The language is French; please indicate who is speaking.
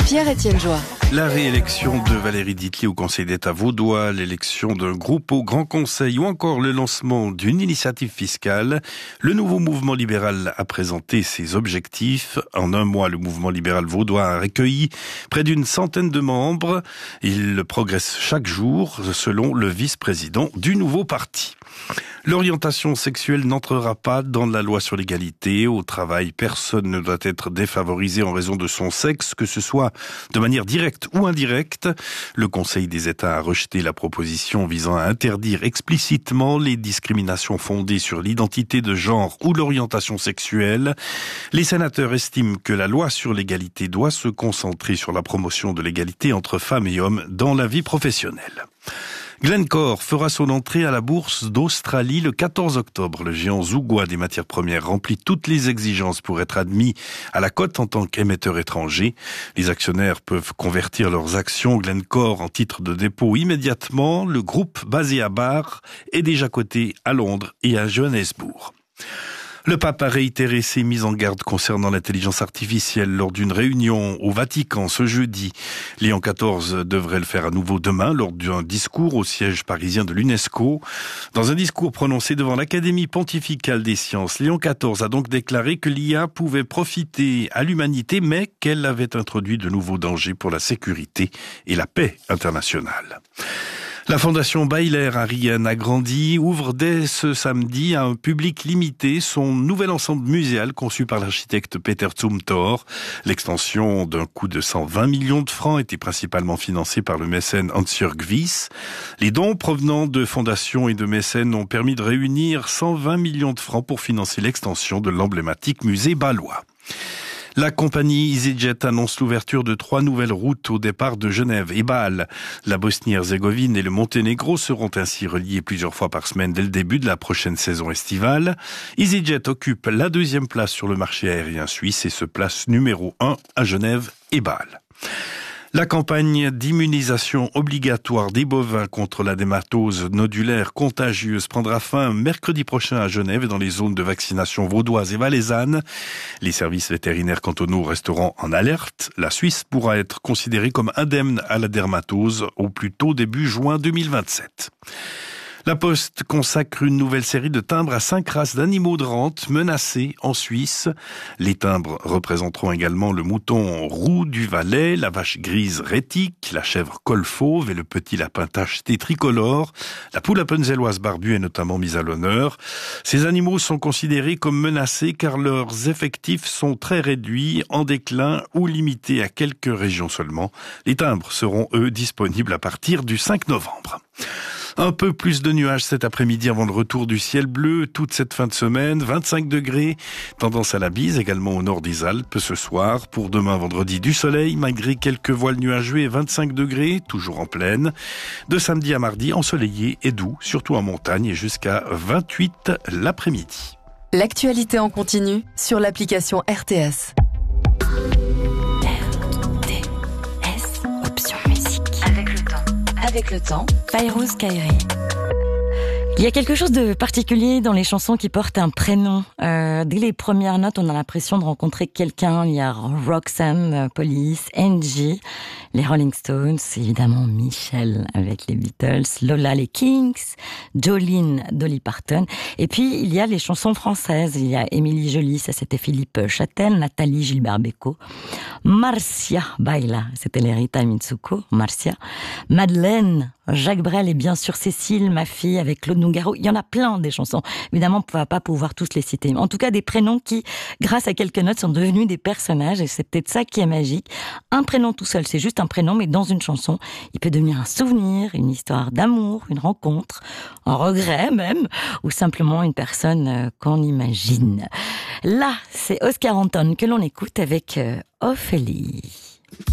Speaker 1: Pierre-Étienne Joie.
Speaker 2: La réélection de Valérie Ditely au Conseil d'État vaudois, l'élection d'un groupe au Grand Conseil ou encore le lancement d'une initiative fiscale, le nouveau mouvement libéral a présenté ses objectifs. En un mois, le mouvement libéral vaudois a recueilli près d'une centaine de membres. Il progresse chaque jour, selon le vice-président du nouveau parti. L'orientation sexuelle n'entrera pas dans la loi sur l'égalité. Au travail, personne ne doit être défavorisé en raison de son sexe, que ce soit de manière directe ou indirecte. Le Conseil des États a rejeté la proposition visant à interdire explicitement les discriminations fondées sur l'identité de genre ou l'orientation sexuelle. Les sénateurs estiment que la loi sur l'égalité doit se concentrer sur la promotion de l'égalité entre femmes et hommes dans la vie professionnelle. Glencore fera son entrée à la bourse d'Australie le 14 octobre. Le géant zougois des matières premières remplit toutes les exigences pour être admis à la cote en tant qu'émetteur étranger. Les actionnaires peuvent convertir leurs actions Glencore en titres de dépôt immédiatement. Le groupe basé à Barre est déjà coté à Londres et à Johannesburg. Le pape a réitéré ses mises en garde concernant l'intelligence artificielle lors d'une réunion au Vatican ce jeudi. Léon XIV devrait le faire à nouveau demain lors d'un discours au siège parisien de l'UNESCO. Dans un discours prononcé devant l'Académie pontificale des sciences, Léon XIV a donc déclaré que l'IA pouvait profiter à l'humanité, mais qu'elle avait introduit de nouveaux dangers pour la sécurité et la paix internationale. La Fondation Bailler à Rienne a grandi, ouvre dès ce samedi à un public limité son nouvel ensemble muséal conçu par l'architecte Peter Zumthor. L'extension d'un coût de 120 millions de francs était principalement financée par le mécène Hans-Jörg Wyss. Les dons provenant de fondations et de mécènes ont permis de réunir 120 millions de francs pour financer l'extension de l'emblématique musée bâlois. La compagnie EasyJet annonce l'ouverture de 3 nouvelles routes au départ de Genève et Bâle. La Bosnie-Herzégovine et le Monténégro seront ainsi reliés plusieurs fois par semaine dès le début de la prochaine saison estivale. EasyJet occupe la 2e place sur le marché aérien suisse et se place numéro 1 à Genève et Bâle. La campagne d'immunisation obligatoire des bovins contre la dermatose nodulaire contagieuse prendra fin mercredi prochain à Genève et dans les zones de vaccination vaudoises et valaisannes. Les services vétérinaires cantonaux resteront en alerte. La Suisse pourra être considérée comme indemne à la dermatose au plus tôt début juin 2027. La Poste consacre une nouvelle série de timbres à 5 races d'animaux de rente menacés en Suisse. Les timbres représenteront également le mouton roux du Valais, la vache grise rétique, la chèvre col fauve et le petit lapin tacheté tricolore. La poule appenzelloise barbue est notamment mise à l'honneur. Ces animaux sont considérés comme menacés car leurs effectifs sont très réduits, en déclin ou limités à quelques régions seulement. Les timbres seront, eux, disponibles à partir du 5 novembre. Un peu plus de nuages cet après-midi avant le retour du ciel bleu toute cette fin de semaine. 25 degrés, tendance à la bise également au nord des Alpes ce soir. Pour demain vendredi du soleil malgré quelques voiles nuageux et 25 degrés, toujours en pleine. De samedi à mardi ensoleillé et doux, surtout en montagne et jusqu'à 28 l'après-midi.
Speaker 1: L'actualité en continu sur l'application RTS. Avec le temps,
Speaker 3: Fayrouz Kairi. Il y a quelque chose de particulier dans les chansons qui portent un prénom. Dès les premières notes, on a l'impression de rencontrer quelqu'un. Il y a Roxanne, Police, Angie, les Rolling Stones, évidemment Michel avec les Beatles, Lola, les Kings, Jolene, Dolly Parton. Et puis, il y a les chansons françaises. Il y a Émilie Joly, ça c'était Philippe Châtel, Nathalie Gilbert-Bécaud, Marcia Baila, c'était les Rita Mitsuko, Marcia, Madeleine, Jacques Brel et bien sûr Cécile, ma fille, avec Claude Nougaro. Il y en a plein des chansons. Évidemment, on ne va pas pouvoir tous les citer. En tout cas, des prénoms qui, grâce à quelques notes, sont devenus des personnages et c'est peut-être ça qui est magique. Un prénom tout seul, c'est juste un prénom, mais dans une chanson, il peut devenir un souvenir, une histoire d'amour, une rencontre, un regret même, ou simplement une personne qu'on imagine. Là, c'est Oscar Anton que l'on écoute avec Ophélie.